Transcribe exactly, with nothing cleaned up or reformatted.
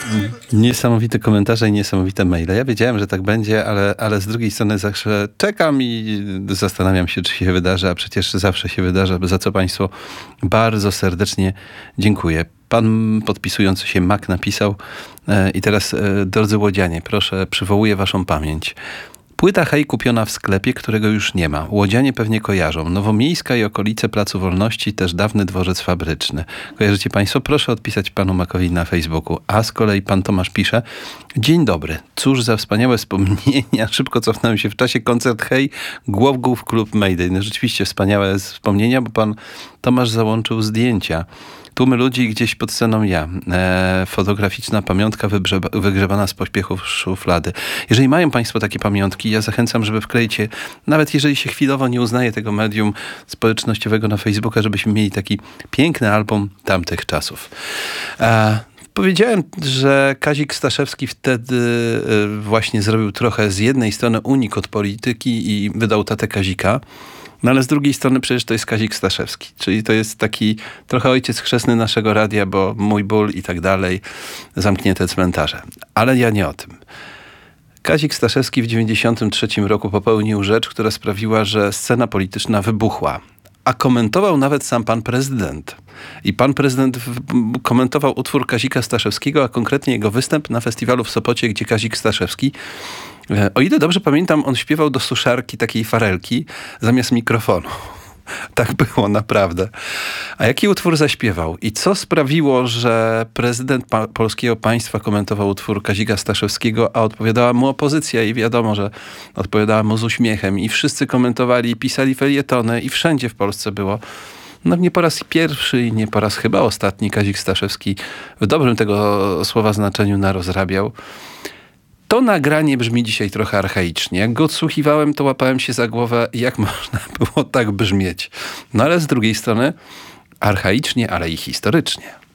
Niesamowite komentarze i niesamowite maile. Ja wiedziałem, że tak będzie, ale, ale z drugiej strony zawsze czekam i zastanawiam się, czy się wydarzy, a przecież zawsze się wydarza, za co Państwu bardzo serdecznie dziękuję. Pan podpisujący się Mak napisał e, i teraz, e, drodzy łodzianie, proszę, przywołuję waszą pamięć. Płyta Hej kupiona w sklepie, którego już nie ma. Łodzianie pewnie kojarzą. Nowomiejska i okolice Placu Wolności, też dawny dworzec fabryczny. Kojarzycie Państwo? Proszę odpisać panu Makowi na Facebooku. A z kolei pan Tomasz pisze: dzień dobry. Cóż za wspaniałe wspomnienia. Szybko cofnąłem się w czasie. Koncert Hej, Głowgów, klub Mayday. No rzeczywiście wspaniałe wspomnienia, bo pan Tomasz załączył zdjęcia. Tłumy ludzi, gdzieś pod sceną ja. E, fotograficzna pamiątka wygrzeba, wygrzebana z pośpiechów szuflady. Jeżeli mają Państwo takie pamiątki, ja zachęcam, żeby wkleić je, nawet jeżeli się chwilowo nie uznaje tego medium społecznościowego na Facebooka, żebyśmy mieli taki piękny album tamtych czasów. E, Powiedziałem, że Kazik Staszewski wtedy właśnie zrobił trochę z jednej strony unik od polityki i wydał Tatę Kazika. No ale z drugiej strony przecież to jest Kazik Staszewski, czyli to jest taki trochę ojciec chrzestny naszego radia, bo mój ból i tak dalej, zamknięte cmentarze. Ale ja nie o tym. Kazik Staszewski w dziewięćdziesiątym trzecim roku popełnił rzecz, która sprawiła, że scena polityczna wybuchła. A komentował nawet sam pan prezydent. I pan prezydent komentował utwór Kazika Staszewskiego, a konkretnie jego występ na festiwalu w Sopocie, gdzie Kazik Staszewski, o ile dobrze pamiętam, on śpiewał do suszarki takiej farelki zamiast mikrofonu. Tak było naprawdę. A jaki utwór zaśpiewał? I co sprawiło, że prezydent pa- polskiego państwa komentował utwór Kazika Staszewskiego, a odpowiadała mu opozycja i wiadomo, że odpowiadała mu z uśmiechem i wszyscy komentowali, pisali felietony i wszędzie w Polsce było. No nie po raz pierwszy i nie po raz chyba ostatni Kazik Staszewski w dobrym tego słowa znaczeniu narozrabiał. To nagranie brzmi dzisiaj trochę archaicznie. Jak go odsłuchiwałem, to łapałem się za głowę, jak można było tak brzmieć. No ale z drugiej strony archaicznie, ale i historycznie.